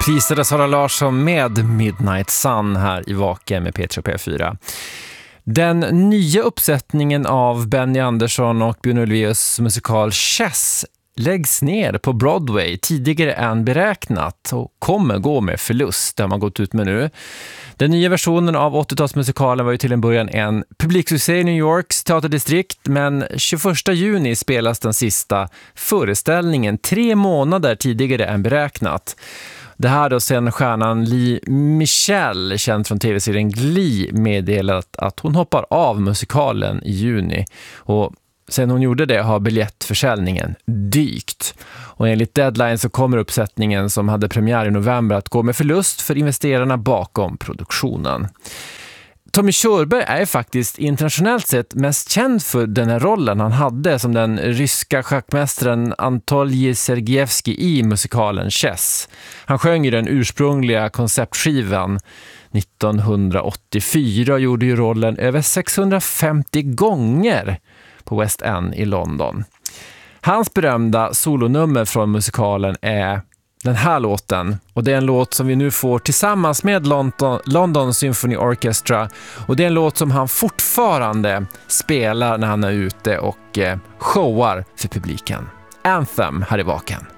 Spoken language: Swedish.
Prisade Sara Larsson med Midnight Sun här i Vaken med P3 P4. Den nya uppsättningen av Benny Andersson och Björn Ulvaeus musikal Chess läggs ner på Broadway tidigare än beräknat och kommer gå med förlust. Det har man gått ut med nu. Den nya versionen av 80-talsmusikalen var ju till en början en publiksuccé i New Yorks teaterdistrikt, men 21 juni spelas den sista föreställningen 3 månader tidigare än beräknat. Det här då sen stjärnan Lee Michelle, känd från tv-serien Glee, meddelat att hon hoppar av musikalen i juni. Och sen hon gjorde det har biljettförsäljningen dykt. Och enligt Deadline så kommer uppsättningen som hade premiär i november att gå med förlust för investerarna bakom produktionen. Tommy Körberg är faktiskt internationellt sett mest känd för den här rollen han hade som den ryska schackmästaren Anatolij Sergejevskij i musikalen Chess. Han sjöng ju den ursprungliga konceptskivan 1984 och gjorde ju rollen över 650 gånger på West End i London. Hans berömda solonummer från musikalen är den här låten, och det är en låt som vi nu får tillsammans med London Symphony Orchestra, och det är en låt som han fortfarande spelar när han är ute och showar för publiken. Anthem här i Vaken.